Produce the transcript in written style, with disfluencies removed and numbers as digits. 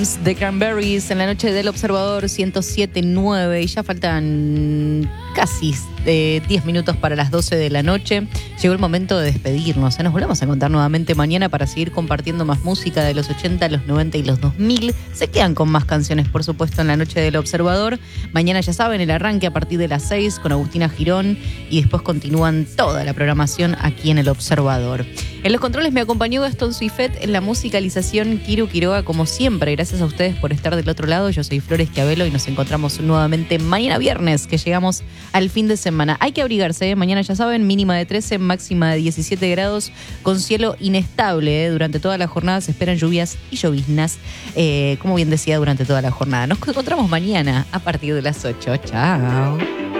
Dreams de Cranberries en la noche del Observador 107.9 y ya faltan casi 10 minutos para las 12 de la noche. Llegó el momento de despedirnos. Nos volvemos a encontrar nuevamente mañana para seguir compartiendo más música de los 80, los 90 y los 2000. Se quedan con más canciones, por supuesto, en la noche del Observador. Mañana, ya saben, el arranque a partir de las 6 con Agustina Girón y después continúan toda la programación aquí en el Observador. En los controles me acompañó Gastón Suifet, en la musicalización Kiru Quiroga, como siempre. Gracias a ustedes por estar del otro lado. Yo soy Flores Chabelo y nos encontramos nuevamente mañana viernes, que llegamos al fin de semana. Hay que abrigarse, ¿eh? Mañana, ya saben, mínima de 13, máxima de 17 grados, con cielo inestable, ¿eh? Durante toda la jornada se esperan lluvias y lloviznas, como bien decía, durante toda la jornada. Nos encontramos mañana a partir de las 8. Chao.